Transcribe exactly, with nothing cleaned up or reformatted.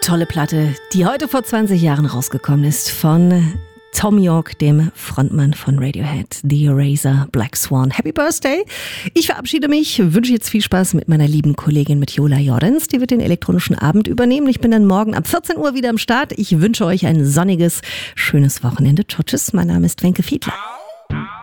Tolle Platte, die heute vor zwanzig Jahren rausgekommen ist von Thom Yorke, dem Frontmann von Radiohead, The Eraser, Black Swan. Happy Birthday! Ich verabschiede mich, wünsche jetzt viel Spaß mit meiner lieben Kollegin mit Jola Jordans. Die wird den elektronischen Abend übernehmen. Ich bin dann morgen ab vierzehn Uhr wieder am Start. Ich wünsche euch ein sonniges, schönes Wochenende. Ciao, tschüss. Mein Name ist Wenke Fiedler.